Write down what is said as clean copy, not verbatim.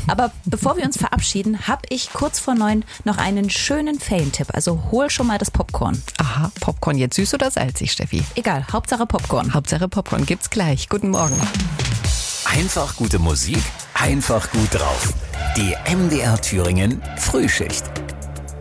Aber bevor wir uns verabschieden, habe ich kurz vor 9 noch einen schönen Ferientipp. Also hol schon mal das Popcorn. Aha, Popcorn jetzt süß oder salzig, Steffi? Egal, Hauptsache Popcorn. Hauptsache Popcorn gibt's gleich. Guten Morgen. Einfach gute Musik, einfach gut drauf. Die MDR Thüringen Frühschicht.